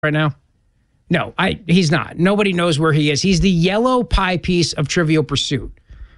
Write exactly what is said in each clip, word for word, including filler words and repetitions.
right now? No, I he's not. Nobody knows where he is. He's the yellow pie piece of Trivial Pursuit.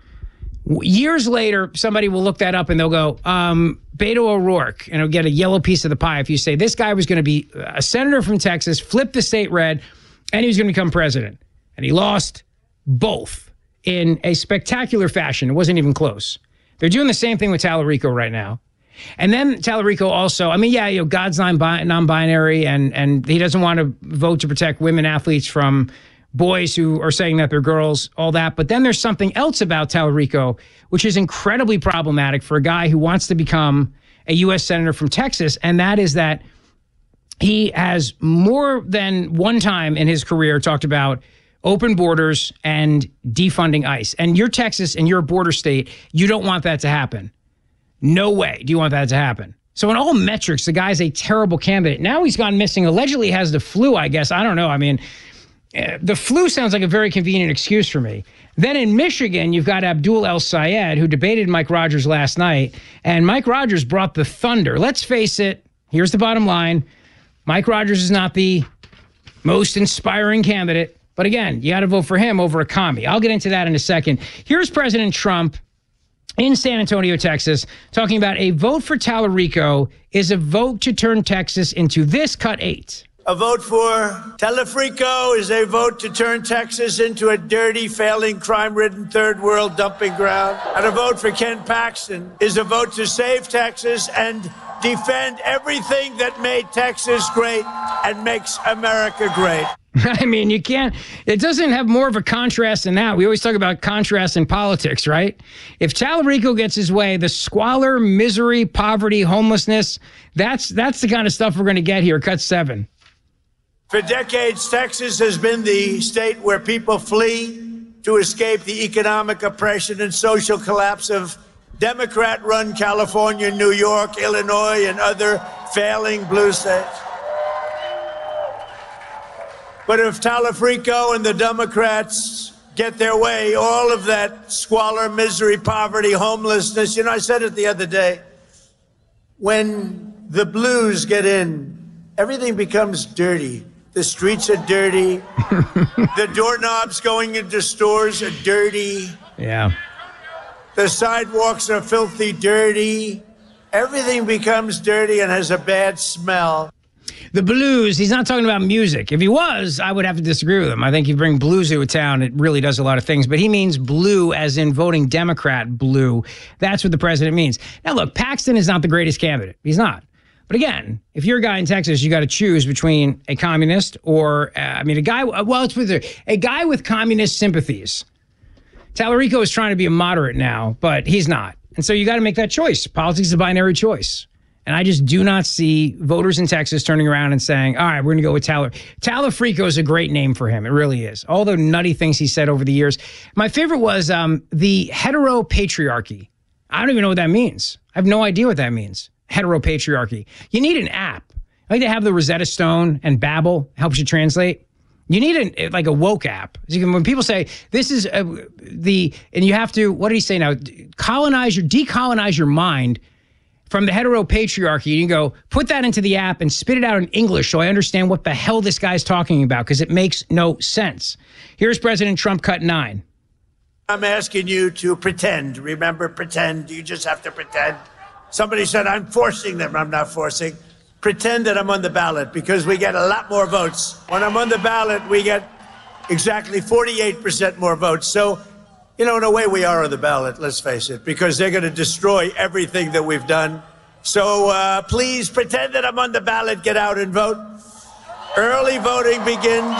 Years later, somebody will look that up and they'll go, um, Beto O'Rourke, and it'll get a yellow piece of the pie if you say this guy was going to be a senator from Texas, flip the state red, and he was going to become president. And he lost both in a spectacular fashion. It wasn't even close. They're doing the same thing with Tallarico right now. And then Tallarico also, I mean, yeah, you know, God's non-bi- non-binary, and and he doesn't want to vote to protect women athletes from boys who are saying that they're girls, all that. But then there's something else about Tallarico, which is incredibly problematic for a guy who wants to become a U S senator from Texas, and that is that he has more than one time in his career talked about open borders and defunding ICE. And you're Texas and you're a border state. You don't want that to happen. No way do you want that to happen. So in all metrics, the guy's a terrible candidate. Now he's gone missing. Allegedly has the flu, I guess. I don't know. I mean, uh, the flu sounds like a very convenient excuse for me. Then in Michigan, you've got Abdul El Sayed, who debated Mike Rogers last night. And Mike Rogers brought the thunder. Let's face it. Here's the bottom line. Mike Rogers is not the most inspiring candidate. But again, you got to vote for him over a commie. I'll get into that in a second. Here's President Trump in San Antonio, Texas, talking about a vote for Tallarico is a vote to turn Texas into this. Cut eight. A vote for Tallarico is a vote to turn Texas into a dirty, failing, crime-ridden third world dumping ground. And a vote for Ken Paxton is a vote to save Texas and defend everything that made Texas great and makes America great. I mean, you can't, it doesn't have more of a contrast than that. We always talk about contrast in politics, right? If Tallarico gets his way, the squalor, misery, poverty, homelessness, that's that's the kind of stuff we're going to get here. Cut seven. For decades, Texas has been the state where people flee to escape the economic oppression and social collapse of Democrat-run California, New York, Illinois, and other failing blue states. But if Tallarico and the Democrats get their way, all of that squalor, misery, poverty, homelessness, you know, I said it the other day, when the blues get in, everything becomes dirty. The streets are dirty. The doorknobs going into stores are dirty. Yeah. The sidewalks are filthy dirty. Everything becomes dirty and has a bad smell. The blues, he's not talking about music. If he was, I would have to disagree with him. I think you bring blues to a town, it really does a lot of things. But he means blue as in voting Democrat blue. That's what the president means. Now, look, Paxton is not the greatest candidate. He's not. But again, if you're a guy in Texas, you got to choose between a communist or, uh, I mean, a guy, well, it's with a, a guy with communist sympathies. Tallarico is trying to be a moderate now, but he's not. And so you got to make that choice. Politics is a binary choice. And I just do not see voters in Texas turning around and saying, all right, we're going to go with Taller. Tallarico is a great name for him. It really is. All the nutty things he said over the years. My favorite was um, the heteropatriarchy. I don't even know what that means. I have no idea what that means. Heteropatriarchy. You need an app. Like they have the Rosetta Stone and Babbel helps you translate. You need an, like a woke app. So you can, when people say this is a, the, and you have to, what did he say now? Colonize your, decolonize your mind from the heteropatriarchy. You go, put that into the app and spit it out in English so I understand what the hell this guy's talking about, because it makes no sense. Here's President Trump, cut nine. I'm asking you to pretend. Remember, pretend. You just have to pretend. Somebody said, I'm forcing them. I'm not forcing. Pretend that I'm on the ballot because we get a lot more votes. When I'm on the ballot, we get exactly forty-eight percent more votes. So, you know, in a way, we are on the ballot, let's face it, because they're going to destroy everything that we've done. So uh, please pretend that I'm on the ballot. Get out and vote. Early voting begins.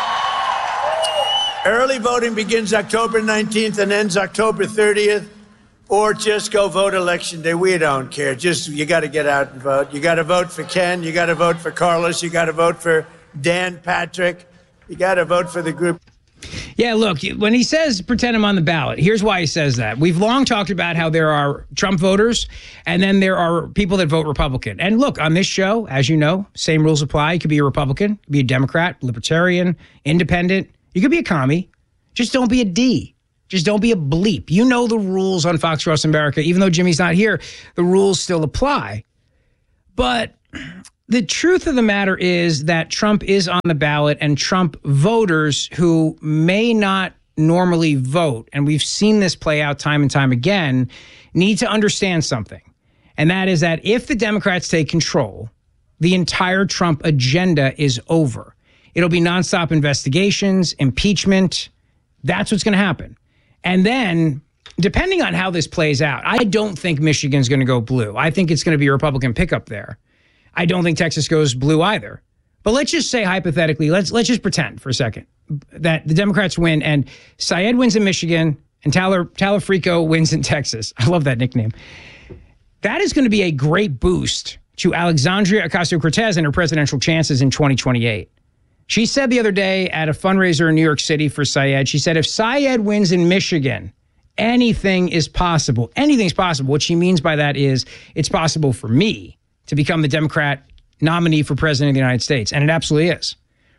Early voting begins October nineteenth and ends October thirtieth. Or just go vote election day. We don't care. Just, you got to get out and vote. You got to vote for Ken. You got to vote for Carlos. You got to vote for Dan Patrick. You got to vote for the group. Yeah, look, when he says pretend I'm on the ballot, here's why he says that. We've long talked about how there are Trump voters and then there are people that vote Republican. And look, on this show, as you know, same rules apply. You could be a Republican, be a Democrat, libertarian, independent. You could be a commie. Just don't be a D. Just don't be a bleep. You know the rules on Fox Cross America. Even though Jimmy's not here, the rules still apply. But the truth of the matter is that Trump is on the ballot, and Trump voters who may not normally vote, and we've seen this play out time and time again, need to understand something. And that is that if the Democrats take control, the entire Trump agenda is over. It'll be nonstop investigations, impeachment. That's what's going to happen. And then, depending on how this plays out, I don't think Michigan's going to go blue. I think it's going to be a Republican pickup there. I don't think Texas goes blue either. But let's just say hypothetically, let's let's just pretend for a second that the Democrats win and Syed wins in Michigan and Taylor Talafrico wins in Texas. I love that nickname. That is going to be a great boost to Alexandria Ocasio-Cortez and her presidential chances in twenty twenty-eight. She said the other day at a fundraiser in New York City for Syed, she said, if Syed wins in Michigan, anything is possible. Anything's possible. What she means by that is it's possible for me to become the Democrat nominee for president of the United States. And it absolutely is.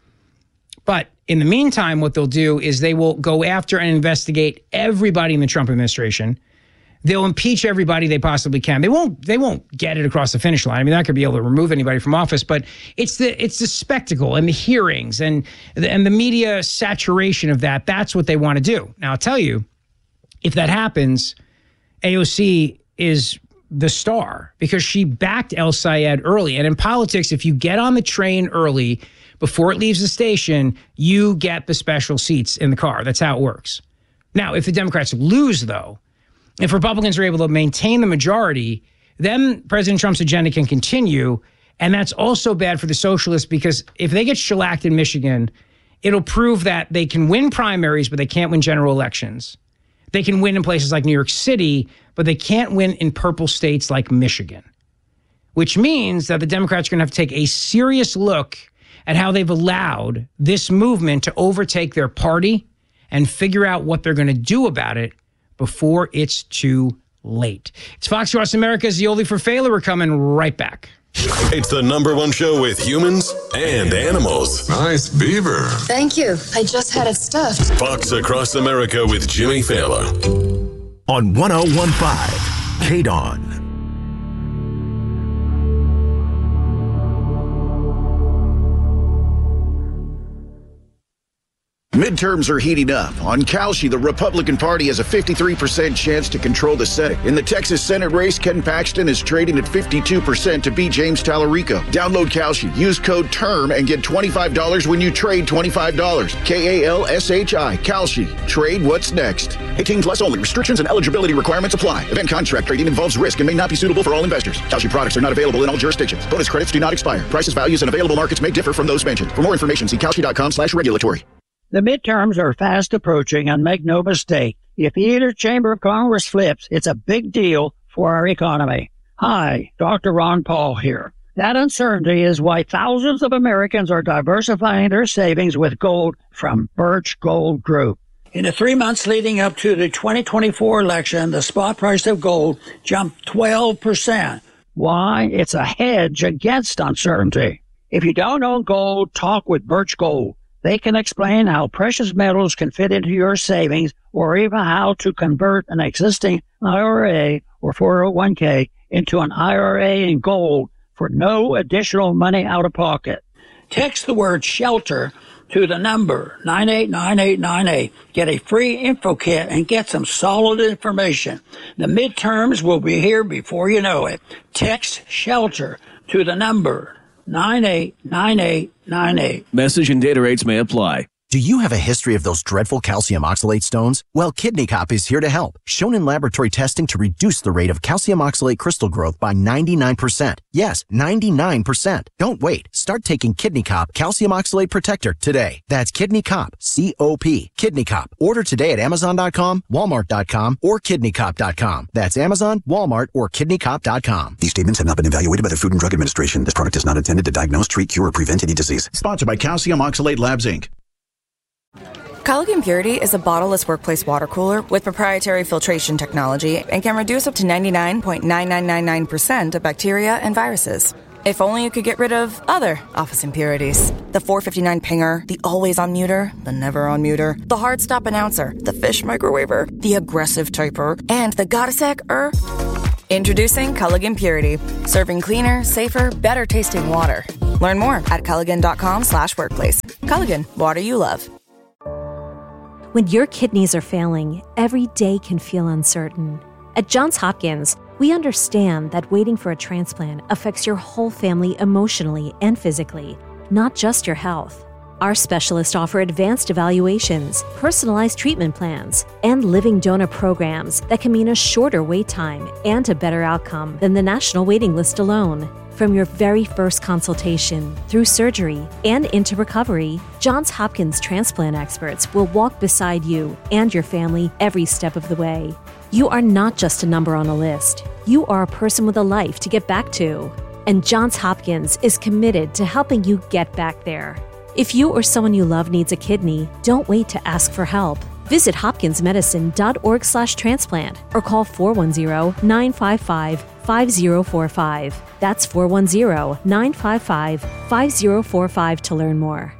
But in the meantime, what they'll do is they will go after and investigate everybody in the Trump administration. They'll impeach everybody they possibly can. They won't they won't get it across the finish line. I mean, they're not going to be able to remove anybody from office, but it's the it's the spectacle and the hearings and the, and the media saturation of that. That's what they want to do. Now, I'll tell you, if that happens, A O C is the star because she backed El Sayed early. And in politics, if you get on the train early before it leaves the station, you get the special seats in the car. That's how it works. Now, if the Democrats lose, though, if Republicans are able to maintain the majority, then President Trump's agenda can continue. And that's also bad for the socialists because if they get shellacked in Michigan, it'll prove that they can win primaries, but they can't win general elections. They can win in places like New York City, but they can't win in purple states like Michigan, which means that the Democrats are going to have to take a serious look at how they've allowed this movement to overtake their party and figure out what they're going to do about it before it's too late. It's Fox Across America's The Oldie for Failer. We're coming right back. It's the number one show with humans and animals. Nice beaver. Thank you. I just had it stuffed. Fox Across America with Jimmy Fallon. On one oh one point five, K D O N. Midterms are heating up. On Kalshi, the Republican Party has a fifty-three percent chance to control the Senate. In the Texas Senate race, Ken Paxton is trading at fifty-two percent to beat James Talarico. Download Kalshi, use code TERM, and get twenty-five dollars when you trade twenty-five dollars. K A L S H I, Kalshi. Trade what's next. eighteen plus only. Restrictions and eligibility requirements apply. Event contract trading involves risk and may not be suitable for all investors. Kalshi products are not available in all jurisdictions. Bonus credits do not expire. Prices, values, and available markets may differ from those mentioned. For more information, see kalshi.com slash regulatory. The midterms are fast approaching, and make no mistake, if either chamber of Congress flips, it's a big deal for our economy. Hi, Doctor Ron Paul here. That uncertainty is why thousands of Americans are diversifying their savings with gold from Birch Gold Group. In the three months leading up to the twenty twenty-four election, the spot price of gold jumped twelve percent. Why? It's a hedge against uncertainty. If you don't own gold, talk with Birch Gold. They can explain how precious metals can fit into your savings or even how to convert an existing I R A or four oh one k into an I R A in gold for no additional money out of pocket. Text the word SHELTER to the number nine eight nine eight nine eight. Get a free info kit and get some solid information. The midterms will be here before you know it. Text SHELTER to the number nine eight nine eight nine eight. Message and data rates may apply. Do you have a history of those dreadful calcium oxalate stones? Well, Kidney Cop is here to help. Shown in laboratory testing to reduce the rate of calcium oxalate crystal growth by ninety-nine percent. Yes, ninety-nine percent. Don't wait. Start taking Kidney Cop Calcium Oxalate Protector today. That's Kidney Cop, C O P. Kidney Cop. Order today at amazon dot com, walmart dot com, or kidney cop dot com. That's Amazon, Walmart, or kidney cop dot com. These statements have not been evaluated by the Food and Drug Administration. This product is not intended to diagnose, treat, cure, or prevent any disease. Sponsored by Calcium Oxalate Labs, Incorporated. Collagen Purity is a bottleless workplace water cooler with proprietary filtration technology and can reduce up to ninety-nine point nine nine nine nine percent of bacteria and viruses. If only you could get rid of other office impurities. The four fifty-nine pinger, the always-on muter, the never-on muter, the hard-stop announcer, the fish microwaver, the aggressive typer, and the gotta sec er. Introducing Culligan Purity, serving cleaner, safer, better tasting water. Learn more at Culligan.com slash workplace. Culligan, water you love. When your kidneys are failing, every day can feel uncertain. At Johns Hopkins, we understand that waiting for a transplant affects your whole family emotionally and physically, not just your health. Our specialists offer advanced evaluations, personalized treatment plans, and living donor programs that can mean a shorter wait time and a better outcome than the national waiting list alone. From your very first consultation, through surgery, and into recovery, Johns Hopkins transplant experts will walk beside you and your family every step of the way. You are not just a number on a list. You are a person with a life to get back to. And Johns Hopkins is committed to helping you get back there. If you or someone you love needs a kidney, don't wait to ask for help. Visit hopkinsmedicine.org slash transplant or call four one zero, nine five five, five zero four five. That's four one zero, nine five five, five zero four five to learn more.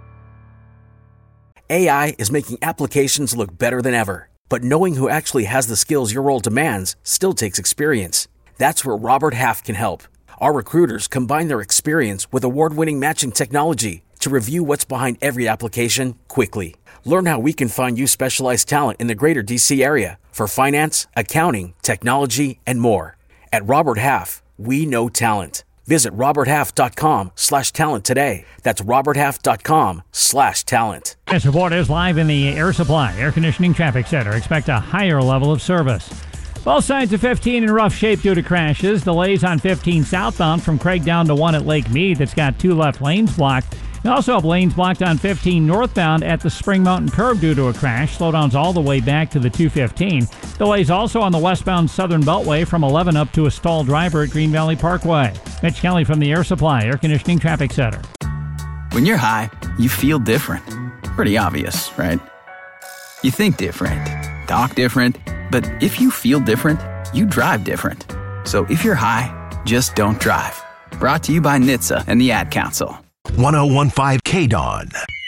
A I is making applications look better than ever. But knowing who actually has the skills your role demands still takes experience. That's where Robert Half can help. Our recruiters combine their experience with award-winning matching technology to review what's behind every application quickly. Learn how we can find you specialized talent in the greater D C area for finance, accounting, technology, and more. At Robert Half, we know talent. Visit roberthalf.com slash talent today. That's roberthalf.com slash talent. This report is live in the Air Supply Air Conditioning Traffic Center. Expect a higher level of service. Both sides of fifteen in rough shape due to crashes. Delays on fifteen southbound from Craig down to one at Lake Mead that's got two left lanes blocked. You also have lanes blocked on fifteen northbound at the Spring Mountain Curve due to a crash. Slowdowns all the way back to the two fifteen. Delays also on the westbound Southern Beltway from eleven up to a stalled driver at Green Valley Parkway. Mitch Kelly from the Air Supply Air Conditioning Traffic Center. When you're high, you feel different. Pretty obvious, right? You think different, talk different, but if you feel different, you drive different. So if you're high, just don't drive. Brought to you by N H T S A and the Ad Council. one oh one point five K D O N.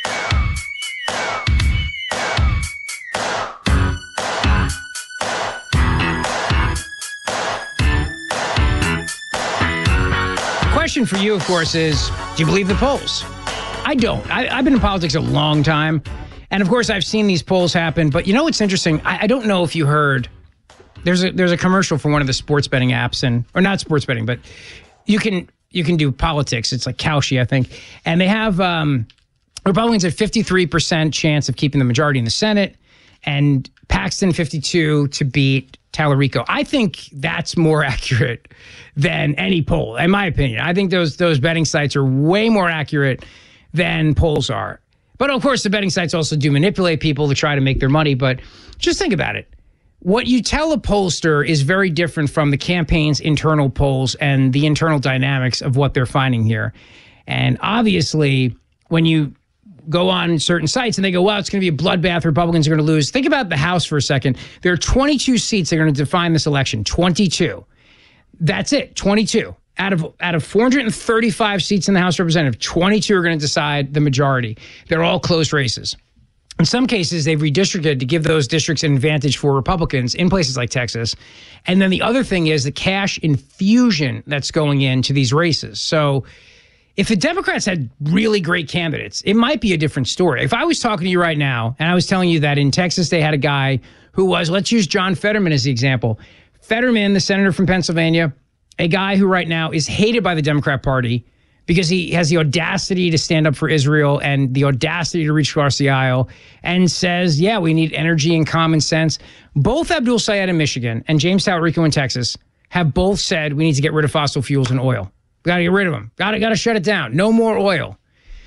Question for you, of course, is do you believe the polls? I don't. I, I've been in politics a long time. And of course, I've seen these polls happen. But you know what's interesting? I, I don't know if you heard. There's a there's a commercial for one of the sports betting apps, and or not sports betting, but you can you can do politics. It's like Kalshi, I think. And they have um, Republicans at fifty-three percent chance of keeping the majority in the Senate, and Paxton fifty-two to beat Tallarico. I think that's more accurate than any poll, in my opinion. I think those those betting sites are way more accurate than polls are. But of course, the betting sites also do manipulate people to try to make their money. But just think about it. What you tell a pollster is very different from the campaign's internal polls and the internal dynamics of what they're finding here. And obviously, when you go on certain sites and they go, well, it's going to be a bloodbath, Republicans are going to lose. Think about the House for a second. There are twenty-two seats that are going to define this election. twenty-two. That's it. twenty-two. Out of out of four hundred thirty-five seats in the House of Representatives, twenty-two are going to decide the majority. They're all close races. In some cases, they've redistricted to give those districts an advantage for Republicans in places like Texas. And then the other thing is the cash infusion that's going into these races. So if the Democrats had really great candidates, it might be a different story. If I was talking to you right now and I was telling you that in Texas they had a guy who was, let's use John Fetterman as the example. Fetterman, the senator from Pennsylvania, a guy who right now is hated by the Democrat Party because he has the audacity to stand up for Israel and the audacity to reach across the aisle and says, yeah, we need energy and common sense. Both Abdul Sayed in Michigan and James Tallarico in Texas have both said we need to get rid of fossil fuels and oil. We got to get rid of them. Got to, got to shut it down. No more oil.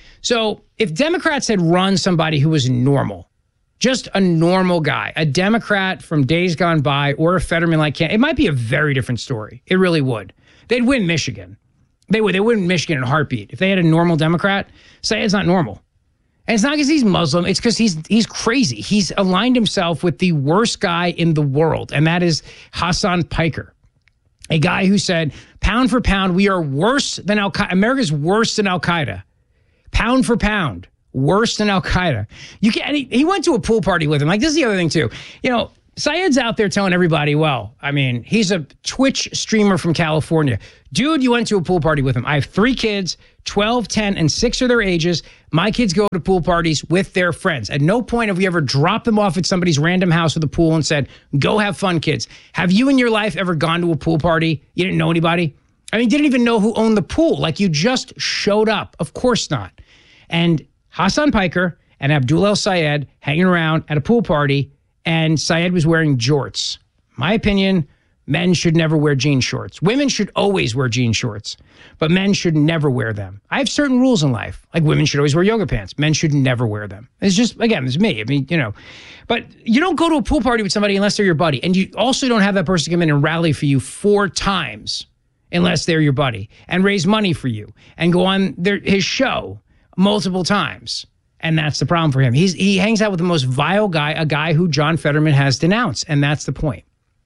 So if Democrats had run somebody who was normal, just a normal guy, a Democrat from days gone by, or a Fetterman-like candidate, it might be a very different story. It really would. They'd win Michigan. They would. They wouldn't Michigan in a heartbeat. If they had a normal Democrat, say it's not normal. And it's not because he's Muslim. It's because he's he's crazy. He's aligned himself with the worst guy in the world, and that is Hassan Piker, a guy who said, pound for pound, we are worse than Al-Qaeda. America's worse than Al-Qaeda. Pound for pound, worse than Al-Qaeda. You can. And he, he went to a pool party with him. Like, this is the other thing, too. You know, Syed's out there telling everybody, well, I mean, he's a Twitch streamer from California. Dude, you went to a pool party with him. I have three kids, twelve, ten, and six are their ages. My kids go to pool parties with their friends. At no point have we ever dropped them off at somebody's random house with a pool and said, go have fun, kids. Have you in your life ever gone to a pool party? You didn't know anybody? I mean, didn't even know who owned the pool. Like, you just showed up. Of course not. And Hassan Piker and Abdul El Sayed hanging around at a pool party, and Syed was wearing jorts. My opinion, men should never wear jean shorts. Women should always wear jean shorts, but men should never wear them. I have certain rules in life. Like, women should always wear yoga pants. Men should never wear them. It's just, again, it's me. I mean, you know, but you don't go to a pool party with somebody unless they're your buddy. And you also don't have that person come in and rally for you four times unless they're your buddy, and raise money for you and go on their, his show multiple times. And that's the problem for him. He's, he hangs out with the most vile guy, a guy who John Fetterman has denounced. And that's the point.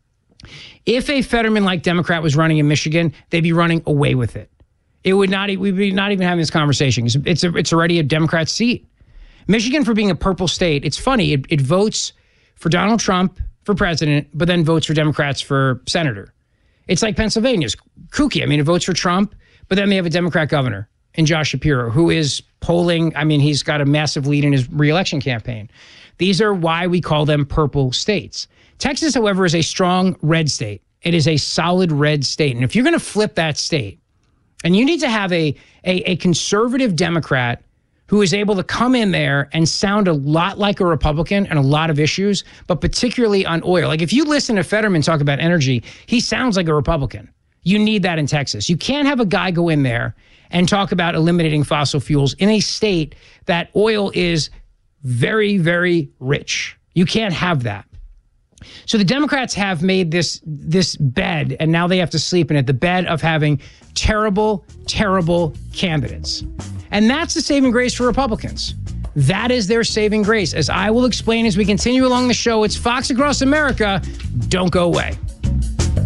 If a Fetterman-like Democrat was running in Michigan, they'd be running away with it. It would not, we'd be not even having this conversation. It's, it's, a, it's already a Democrat seat. Michigan, for being a purple state, it's funny. It, it votes for Donald Trump for president, but then votes for Democrats for senator. It's like Pennsylvania's kooky. I mean, it votes for Trump, but then they have a Democrat governor in Josh Shapiro, who is polling. I mean, he's got a massive lead in his reelection campaign. These are why we call them purple states. Texas, however, is a strong red state. It is a solid red state. And if you're going to flip that state, and you need to have a, a, a conservative Democrat who is able to come in there and sound a lot like a Republican on a lot of issues, but particularly on oil. Like, if you listen to Fetterman talk about energy, he sounds like a Republican. You need that in Texas. You can't have a guy go in there and talk about eliminating fossil fuels in a state that oil is very, very rich. You can't have that. So the Democrats have made this, this bed, and now they have to sleep in it, the bed of having terrible, terrible candidates. And that's the saving grace for Republicans. That is their saving grace. As I will explain as we continue along the show, it's Fox Across America. Don't go away.